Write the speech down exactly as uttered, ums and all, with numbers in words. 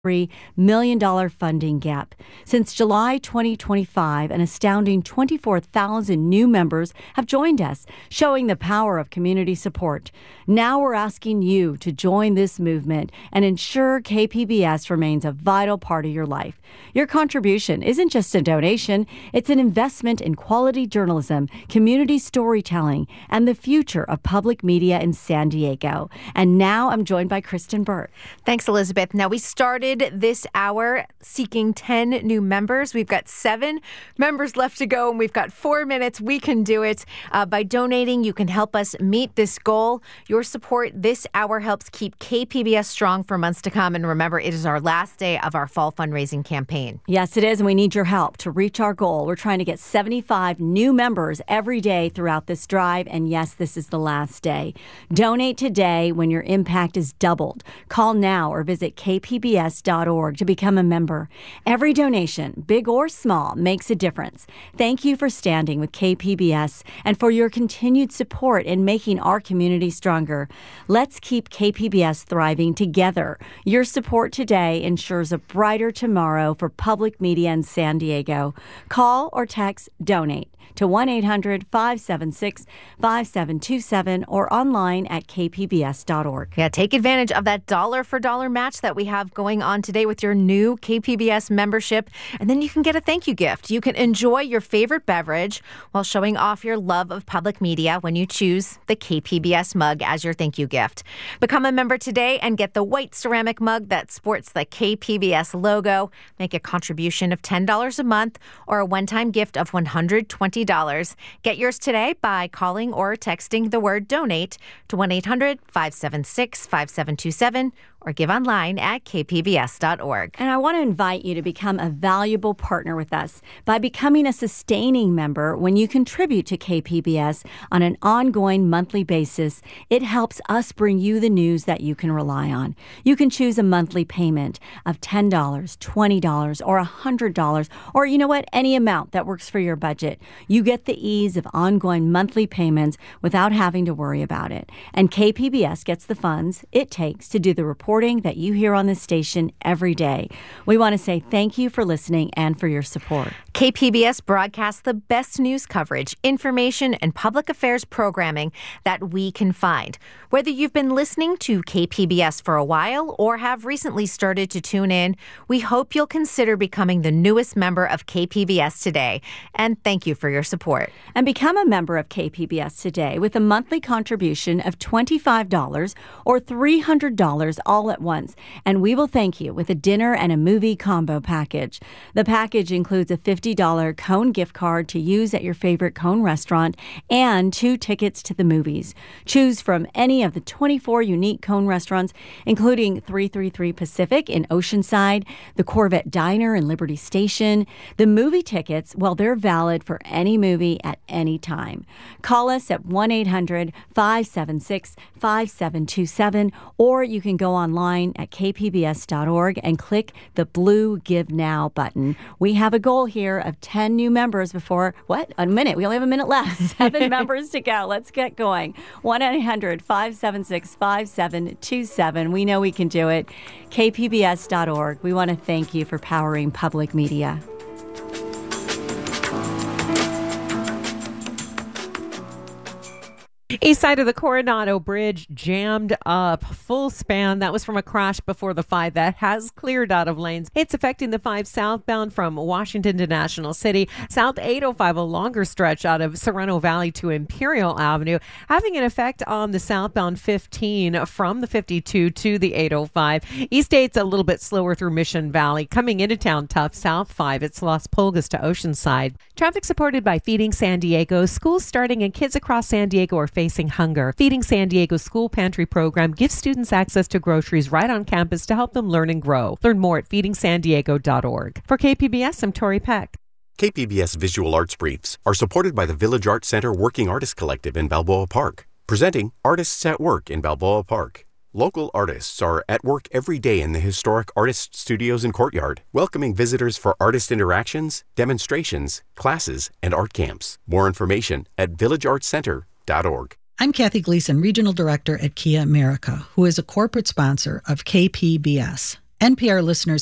three million dollars funding gap. Since July twenty twenty-five, an astounding twenty-four thousand new members have joined us, showing the power of community support. Now we're asking you to join this movement and ensure K P B S remains a vital part of your life. Your contribution isn't just a donation, it's an investment in quality journalism, community storytelling, and the future of public media in San Diego. And now I'm joined by Kristen Burt. Thanks, Elizabeth. Now, we started this hour seeking ten new members. We've got seven members left to go, and we've got four minutes. We can do it. Uh, by donating, you can help us meet this goal. Your support this hour helps keep K P B S strong for months to come. And remember, it is our last day of our fall fundraising campaign. Yes, it is, and we need your help to reach our goal. We're trying to get seventy-five new members every day throughout this drive, and yes, this is the last day. Donate today when your impact is doubled. Call now or visit k p b s dot org to become a member. Every donation, big or small, makes a difference. Thank you for standing with K P B S and for your continued support in making our community stronger. Let's keep K P B S thriving together. Your support today ensures a brighter tomorrow for public media in San Diego. Call or text DONATE to one eight hundred five seven six five seven two seven or online at k p b s dot org. Yeah, take advantage of that dollar for dollar match that we have going on today with your new K P B S membership, and then you can get a thank you gift. You can enjoy your favorite beverage while showing off your love of public media when you choose the K P B S mug as your thank you gift. Become a member today and get the white ceramic mug that sports the K P B S logo. Make a contribution of ten dollars a month or a one-time gift of one hundred twenty dollars. Get yours today by calling or texting the word DONATE to one eight hundred five seven six five seven two seven or give online at k p b s dot org. And I want to invite you to become a valuable partner with us by becoming a sustaining member. When you contribute to K P B S on an ongoing monthly basis, it helps us bring you the news that you can rely on. You can choose a monthly payment of ten dollars, twenty dollars, or one hundred dollars, or you know what, any amount that works for your budget. You get the ease of ongoing monthly payments without having to worry about it. And K P B S gets the funds it takes to do the reporting that you hear on this station every day. We want to say thank you for listening and for your support. K P B S broadcasts the best news coverage, information, and public affairs programming that we can find. Whether you've been listening to K P B S for a while or have recently started to tune in, we hope you'll consider becoming the newest member of K P B S today. And thank you for your support. And become a member of K P B S today with a monthly contribution of twenty-five dollars or three hundred dollars all at once. And we will thank you with a dinner and a movie combo package. The package includes a fifty dollars Cone gift card to use at your favorite Cone restaurant and two tickets to the movies. Choose from any of the twenty-four unique Cone restaurants, including three thirty-three Pacific in Oceanside, the Corvette Diner in Liberty Station. The movie tickets, well, they're valid for any movie at any time. Call us at one eight hundred five seven six five seven two seven, or you can go online at k p b s dot org and click the blue Give Now button. We have a goal here of ten new members before, what, a minute. We only have a minute left. Seven members to go. Let's get going. one eight hundred five seven six five seven two seven. We know we can do it. k p b s dot org. We want to thank you for powering public media. East side of the Coronado Bridge jammed up, full span. That was from a crash before the five that has cleared out of lanes. It's affecting the five southbound from Washington to National City. South eight oh five, a longer stretch out of Sereno Valley to Imperial Avenue, having an effect on the southbound fifteen from the fifty-two to the eight oh five. East eight's a little bit slower through Mission Valley. Coming into town tough. South five, it's Las Pulgas to Oceanside. Traffic supported by Feeding San Diego. Schools starting and kids across San Diego are facing hunger. Feeding San Diego's school pantry program gives students access to groceries right on campus to help them learn and grow. Learn more at feeding san diego dot org. For K P B S, I'm Tori Peck. K P B S Visual Arts Briefs are supported by the Village Arts Center Working Artists Collective in Balboa Park, presenting Artists at Work in Balboa Park. Local artists are at work every day in the historic artist studios and courtyard, welcoming visitors for artist interactions, demonstrations, classes, and art camps. More information at village arts center dot org. I'm Kathy Gleason, Regional Director at Kia America, who is a corporate sponsor of K P B S. N P R listeners